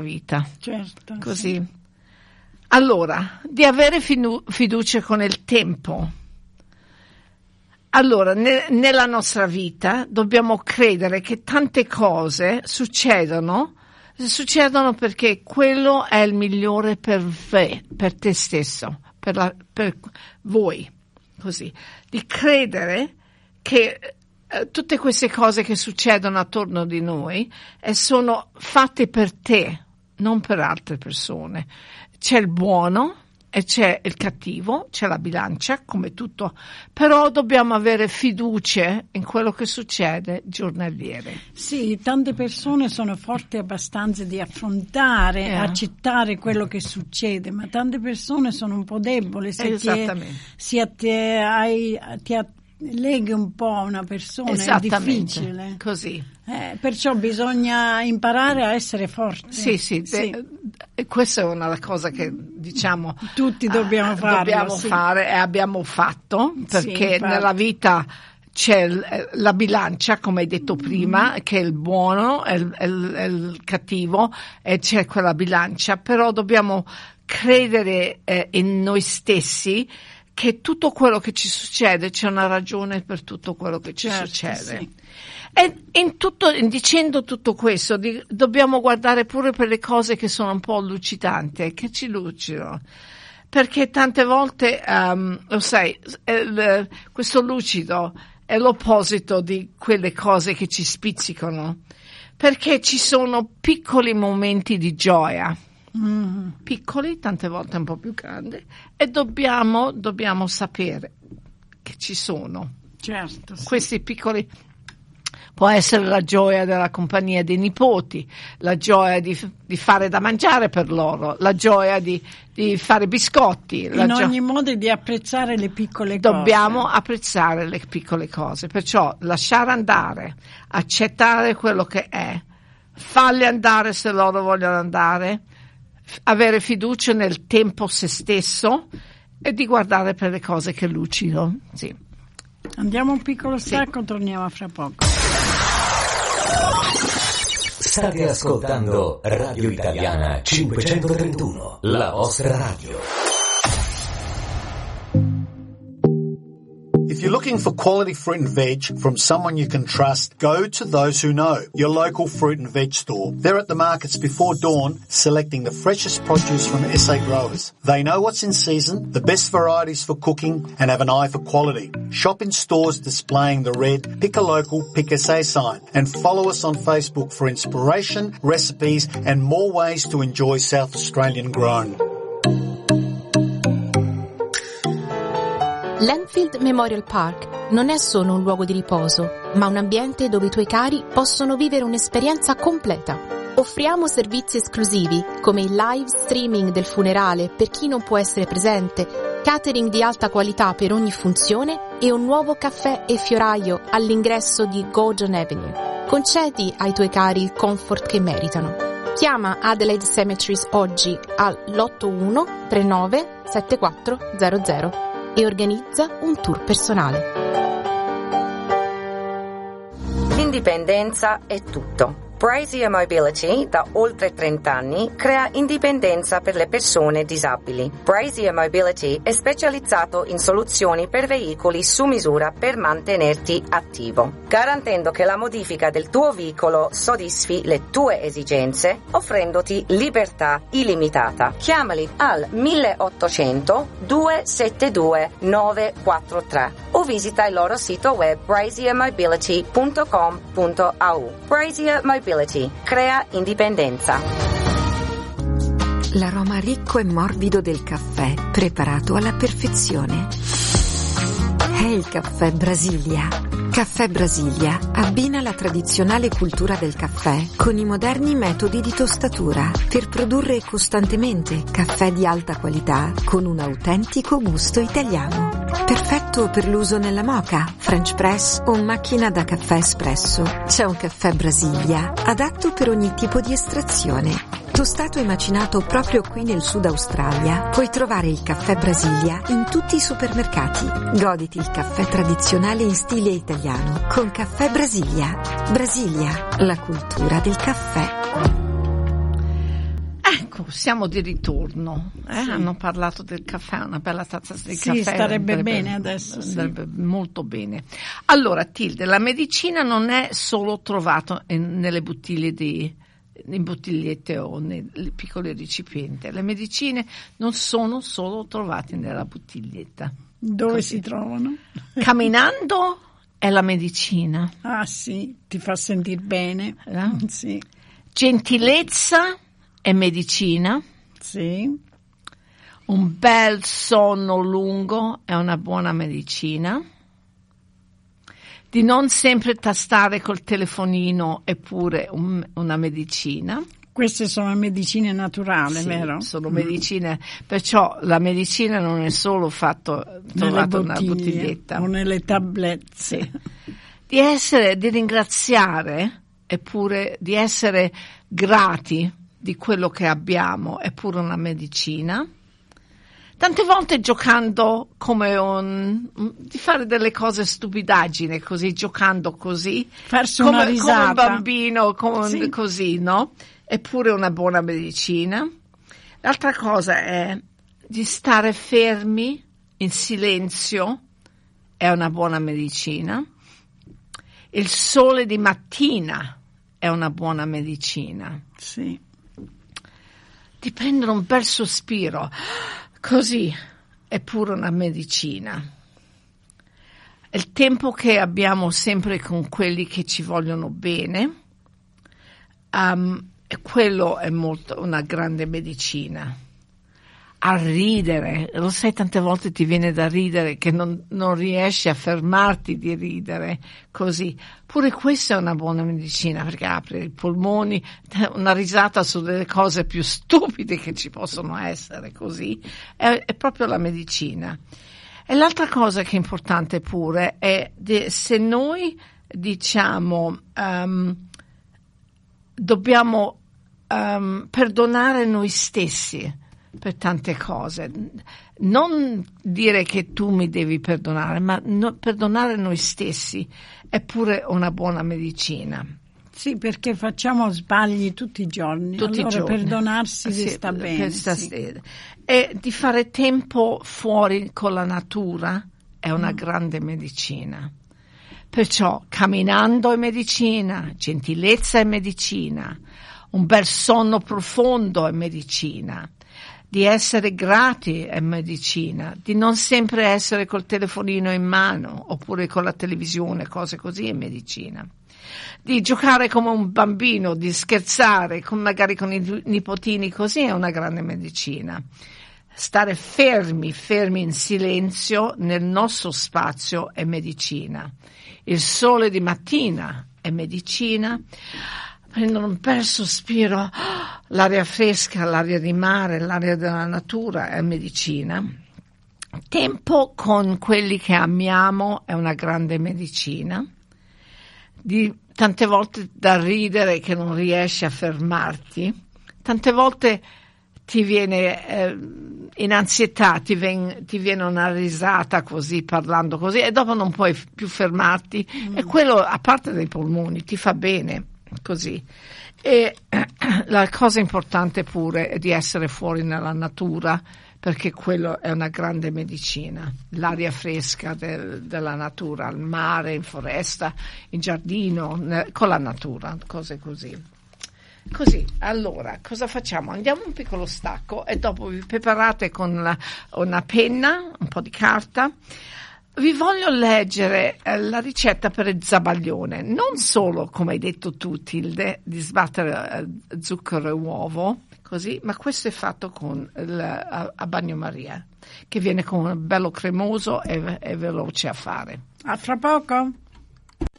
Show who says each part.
Speaker 1: vita.
Speaker 2: Certo.
Speaker 1: Così.
Speaker 2: Sì.
Speaker 1: Allora, di avere fiducia con il tempo. Allora, nella nostra vita dobbiamo credere che tante cose succedono perché quello è il migliore per te stesso, per voi. Così. Di credere che tutte queste cose che succedono attorno di noi sono fatte per te, non per altre persone. C'è il buono e c'è il cattivo, c'è la bilancia, come tutto, però dobbiamo avere fiducia in quello che succede giornaliere.
Speaker 2: Sì, tante persone sono forti abbastanza di affrontare, accettare quello che succede, ma tante persone sono un po' deboli. Se ti leghi un po' a una persona è difficile.
Speaker 1: Così.
Speaker 2: Perciò bisogna imparare a essere forti.
Speaker 1: Sì. Questa è una cosa che diciamo
Speaker 2: tutti dobbiamo
Speaker 1: fare e abbiamo fatto, perché nella vita c'è la bilancia, come hai detto prima, che è il buono e il cattivo, e c'è quella bilancia, però dobbiamo credere in noi stessi, che tutto quello che ci succede c'è una ragione per tutto quello che ci succede. Sì. E dicendo tutto questo dobbiamo guardare pure per le cose che sono un po' lucidanti, che ci lucidano, perché tante volte lo sai, questo lucido è l'opposito di quelle cose che ci spizzicano, perché ci sono piccoli momenti di gioia. Piccoli, tante volte un po' più grandi, e dobbiamo sapere che ci sono questi piccoli. Può essere la gioia della compagnia dei nipoti, la gioia di fare da mangiare per loro, la gioia di fare biscotti.
Speaker 2: In ogni modo di apprezzare le piccole cose.
Speaker 1: Dobbiamo apprezzare le piccole cose, perciò lasciare andare, accettare quello che è, farli andare se loro vogliono andare, avere fiducia nel tempo se stesso e di guardare per le cose che lucido. Sì.
Speaker 2: Andiamo un piccolo stacco, torniamo fra poco.
Speaker 3: State ascoltando Radio Italiana 531, la vostra radio.
Speaker 4: If you're looking for quality fruit and veg from someone you can trust, go to Those Who Know, your local fruit and veg store. They're at the markets before dawn, selecting the freshest produce from SA growers. They know what's in season, the best varieties for cooking, and have an eye for quality. Shop in stores displaying the red Pick a Local, Pick SA sign, and follow us on Facebook for inspiration, recipes, and more ways to enjoy South Australian grown.
Speaker 5: L'Enfield Memorial Park non è solo un luogo di riposo, ma un ambiente dove i tuoi cari possono vivere un'esperienza completa. Offriamo servizi esclusivi come il live streaming del funerale per chi non può essere presente, catering di alta qualità per ogni funzione e un nuovo caffè e fioraio all'ingresso di Gordon Avenue. Concedi ai tuoi cari il comfort che meritano. Chiama Adelaide Cemeteries oggi all'81 39 7400 e organizza un tour personale.
Speaker 6: L'indipendenza è tutto. Brazier Mobility, da oltre 30 anni, crea indipendenza per le persone disabili. Brazier Mobility è specializzato in soluzioni per veicoli su misura per mantenerti attivo, garantendo che la modifica del tuo veicolo soddisfi le tue esigenze, offrendoti libertà illimitata. Chiamali al 1800 272 943 o visita il loro sito web braziermobility.com.au. Brazier Mobility crea indipendenza.
Speaker 7: L'aroma ricco e morbido del caffè, preparato alla perfezione. È il caffè Brasilia. Caffè Brasilia abbina la tradizionale cultura del caffè con i moderni metodi di tostatura per produrre costantemente caffè di alta qualità con un autentico gusto italiano. Perfetto per l'uso nella moka, French press o macchina da caffè espresso. C'è un caffè Brasilia adatto per ogni tipo di estrazione. Tostato e macinato proprio qui nel Sud Australia, puoi trovare il caffè Brasilia in tutti i supermercati. Goditi il caffè tradizionale in stile italiano con Caffè Brasilia. Brasilia, la cultura del caffè.
Speaker 1: Ecco, siamo di ritorno. Sì. Hanno parlato del caffè, una bella tazza di caffè.
Speaker 2: Sì, starebbe bene adesso.
Speaker 1: Starebbe molto bene. Allora, Tilde, la medicina non è solo trovata nelle bottiglie in bottigliette o nei piccoli recipienti. Le medicine non sono solo trovate nella bottiglietta.
Speaker 2: Dove
Speaker 1: Così.
Speaker 2: si trovano?
Speaker 1: Camminando è la medicina.
Speaker 2: Ah sì, ti fa sentire bene. Sì.
Speaker 1: Gentilezza è medicina.
Speaker 2: Sì.
Speaker 1: Un bel sonno lungo è una buona medicina. Di non sempre tastare col telefonino è pure una medicina.
Speaker 2: Queste sono medicine naturali,
Speaker 1: sì,
Speaker 2: vero?
Speaker 1: Sono medicine, perciò la medicina non è solo trovata nella bottiglietta.
Speaker 2: O nelle tablette.
Speaker 1: Sì. Di ringraziare eppure di essere grati di quello che abbiamo è pure una medicina. Tante volte giocando di fare delle cose stupidaggini così, giocando così,
Speaker 2: farsi una risata.
Speaker 1: Come un bambino,
Speaker 2: sì.
Speaker 1: Così, no? È pure una buona medicina. L'altra cosa è di stare fermi in silenzio, è una buona medicina. Il sole di mattina è una buona medicina.
Speaker 2: Sì.
Speaker 1: Di prendere un bel sospiro. Così è pure una medicina. Il tempo che abbiamo sempre con quelli che ci vogliono bene, quello è una grande medicina. A ridere, lo sai, tante volte ti viene da ridere che non riesci a fermarti di ridere così. Pure questa è una buona medicina perché apre i polmoni, una risata su delle cose più stupide che ci possono essere così, è proprio la medicina. E l'altra cosa che è importante pure è se noi diciamo dobbiamo perdonare noi stessi per tante cose, non dire che tu mi devi perdonare, ma perdonare noi stessi è pure una buona medicina.
Speaker 2: Sì, perché facciamo sbagli tutti i giorni, perdonarsi
Speaker 1: sì,
Speaker 2: sta bene.
Speaker 1: Sì. E di fare tempo fuori con la natura è una grande medicina. Perciò camminando è medicina, gentilezza è medicina, un bel sonno profondo è medicina. Di essere grati è medicina, di non sempre essere col telefonino in mano oppure con la televisione, cose così è medicina. Di giocare come un bambino, di scherzare magari con i nipotini così è una grande medicina. Stare fermi in silenzio nel nostro spazio è medicina. Il sole di mattina è medicina. Prendono un bel sospiro, l'aria fresca, l'aria di mare, l'aria della natura è medicina. Tempo con quelli che amiamo è una grande medicina. Tante volte da ridere che non riesci a fermarti, tante volte ti viene in ansietà, ti viene una risata così, parlando così, e dopo non puoi più fermarti, e quello, a parte dei polmoni, ti fa bene. Così. E la cosa importante pure è di essere fuori nella natura, perché quello è una grande medicina, l'aria fresca della natura, al mare, in foresta, in giardino, con la natura, cose così. Così, allora, cosa facciamo? Andiamo un piccolo stacco e dopo vi preparate con una penna, un po' di carta. Vi voglio leggere la ricetta per il zabaglione, non solo, come hai detto tu, Tilde, di sbattere zucchero e uovo, così, ma questo è fatto con a bagnomaria, che viene con un bello cremoso e veloce a fare.
Speaker 2: A fra poco!